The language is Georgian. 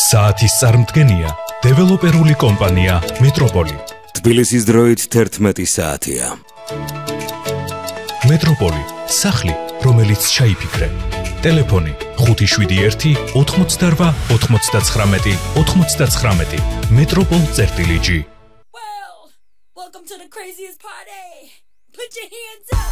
საათის წარმდგენია დეველოპერული კომპანია მეტროპოლი. თბილისის დროით 11 საათია. მეტროპოლი, სახლი, რომელიც ჩაიფიქრე. ტელეფონი 571 88 99 99. Metropol.G. Well, welcome to the craziest party. Put your hands up.